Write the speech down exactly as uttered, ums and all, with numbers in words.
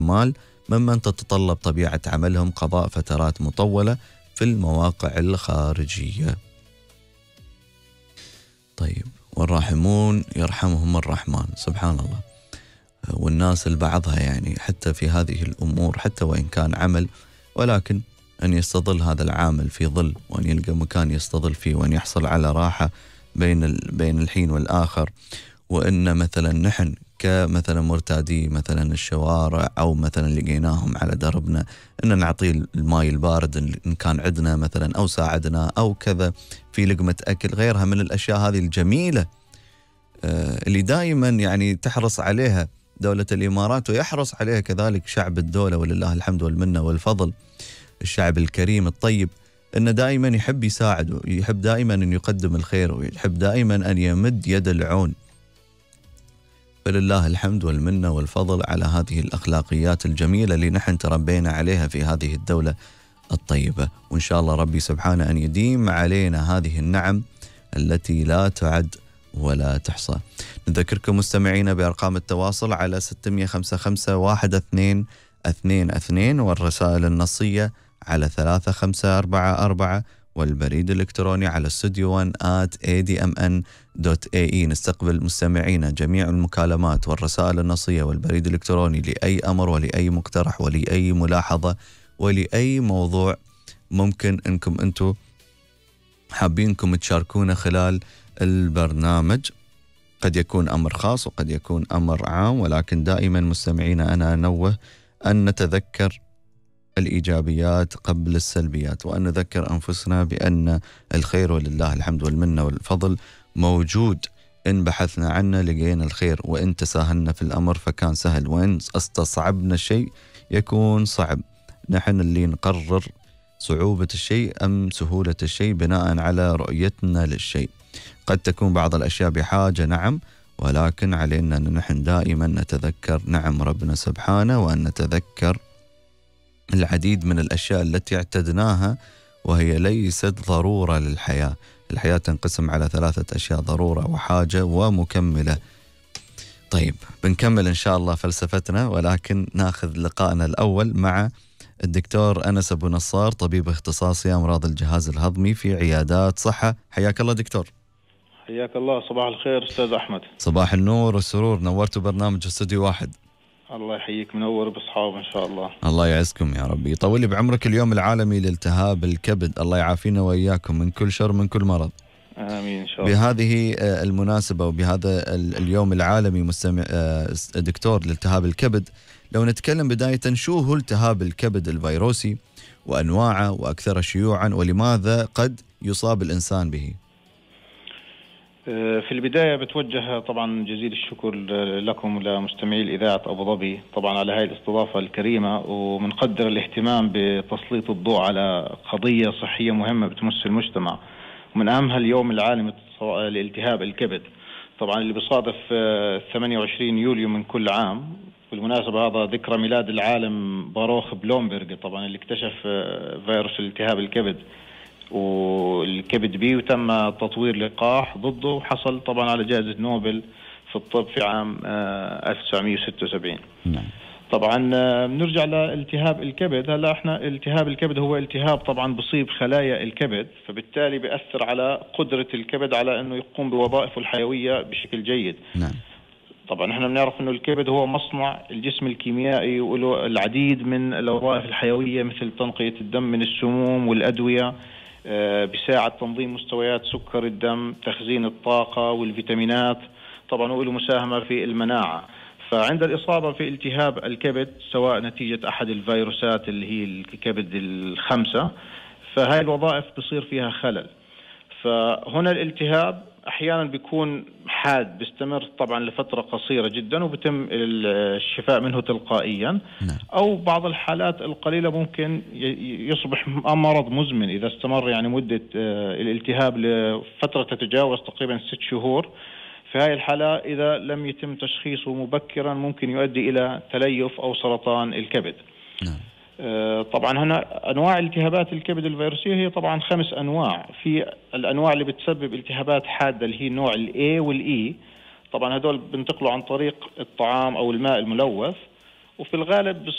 العمال ممن تتطلب طبيعة عملهم قضاء فترات مطولة في المواقع الخارجية. طيب، والراحمون يرحمهم الرحمن، سبحان الله. والناس البعضها يعني حتى في هذه الأمور، حتى وإن كان عمل، ولكن أن يستظل هذا العامل في ظل، وأن يلقى مكان يستظل فيه، وأن يحصل على راحة بين بين الحين والآخر. وإن مثلا نحن كمثلا مرتادي مثلا الشوارع، أو مثلا لقيناهم على دربنا، أن نعطيه الماء البارد إن كان عندنا مثلا، أو ساعدنا أو كذا في لقمة أكل، غيرها من الأشياء هذه الجميلة اللي دائما يعني تحرص عليها دولة الإمارات، ويحرص عليها كذلك شعب الدولة، ولله الحمد والمنة والفضل. الشعب الكريم الطيب إنه دائما يحب يساعد، ويحب دائما أن يقدم الخير، ويحب دائما أن يمد يد العون. فلله الحمد والمنة والفضل على هذه الأخلاقيات الجميلة اللي نحن تربينا عليها في هذه الدولة الطيبة. وإن شاء الله ربي سبحانه أن يديم علينا هذه النعم التي لا تعد ولا تحصى. نذكركم مستمعينا بأرقام التواصل على ستمية وخمسة وخمسين واحد اثنين اثنين اثنين، والرسائل النصية على ثلاثة خمسة أربعة أربعة، والبريد الإلكتروني على استوديو واحد آت إيه دي إم إن دوت إيه إي. نستقبل مستمعينا جميع المكالمات والرسائل النصية والبريد الإلكتروني لأي أمر ولأي مقترح ولأي ملاحظة ولأي موضوع ممكن أنكم أنتم حابينكم تشاركونا خلال البرنامج. قد يكون أمر خاص وقد يكون أمر عام، ولكن دائما مستمعينا أنا أنوه أن نتذكر الإيجابيات قبل السلبيات، وأن نذكر أنفسنا بأن الخير ولله الحمد والمنة والفضل موجود. إن بحثنا عنه لقينا الخير، وإن تساهلنا في الأمر فكان سهل، وإن استصعبنا شيء يكون صعب. نحن اللي نقرر صعوبة الشيء أم سهولة الشيء بناء على رؤيتنا للشيء. قد تكون بعض الأشياء بحاجة، نعم، ولكن علينا أن نحن دائما نتذكر نعم ربنا سبحانه، وأن نتذكر العديد من الأشياء التي اعتدناها وهي ليست ضرورة للحياة. الحياة تنقسم على ثلاثة أشياء: ضرورة وحاجة ومكملة. طيب، بنكمل إن شاء الله فلسفتنا، ولكن ناخذ لقائنا الأول مع الدكتور أنس أبو نصار، طبيب اختصاصي أمراض الجهاز الهضمي في عيادات صحة. حياك الله دكتور. حياك الله، صباح الخير أستاذ أحمد. صباح النور والسرور، نورتوا برنامج استوديو واحد. الله يحييك، منور بأصحاب إن شاء الله. الله يعزكم يا ربي، يطول لي بعمرك. اليوم العالمي لالتهاب الكبد، الله يعافينا وإياكم من كل شر من كل مرض. آمين إن شاء الله. بهذه المناسبة وبهذا اليوم العالمي مستمع دكتور لالتهاب الكبد، لو نتكلم بداية شو هو التهاب الكبد الفيروسي وأنواعه وأكثر شيوعا، ولماذا قد يصاب الإنسان به؟ في البداية بتوجه طبعا جزيل الشكر لكم لمستمعي الإذاعة أبو ظبي طبعا على هاي الاستضافة الكريمة، ومنقدر الاهتمام بتسليط الضوء على قضية صحية مهمة بتمس المجتمع، ومن أهمها اليوم العالمي لالتهاب الكبد طبعا اللي بيصادف ثمانية وعشرين يوليو من كل عام. بالمناسبة هذا ذكرى ميلاد العالم باروخ بلومبرغ طبعا اللي اكتشف فيروس التهاب الكبد والكبد بي، وتم تطوير لقاح ضده، وحصل طبعا على جائزة نوبل في الطب في عام ألف وتسعمية وستة وسبعين. نعم. طبعا بنرجع لالتهاب الكبد. هلا احنا التهاب الكبد هو التهاب طبعا بصيب خلايا الكبد، فبالتالي بيأثر على قدرة الكبد على انه يقوم بوظائفه الحيوية بشكل جيد. نعم. طبعا احنا بنعرف انه الكبد هو مصنع الجسم الكيميائي، وله العديد من الوظائف الحيوية مثل تنقية الدم من السموم والأدوية، بيساعد تنظيم مستويات سكر الدم، تخزين الطاقة والفيتامينات، طبعا وله مساهمة في المناعة. فعند الإصابة في التهاب الكبد سواء نتيجة أحد الفيروسات اللي هي الكبد الخمسة، فهاي الوظائف بصير فيها خلل. فهنا الالتهاب أحيانا بيكون حاد بيستمر طبعا لفترة قصيرة جدا وبتم الشفاء منه تلقائيا، أو بعض الحالات القليلة ممكن يصبح مرض مزمن إذا استمر يعني مدة الالتهاب لفترة تتجاوز تقريبا ست شهور. في هذه الحالة إذا لم يتم تشخيصه مبكرا ممكن يؤدي إلى تليف أو سرطان الكبد. نعم. طبعا هنا أنواع التهابات الكبد الفيروسية هي طبعا خمس أنواع. في الأنواع اللي بتسبب التهابات حادة اللي هي النوع الA والE، طبعا هدول بنتقلوا عن طريق الطعام أو الماء الملوث، وفي الغالب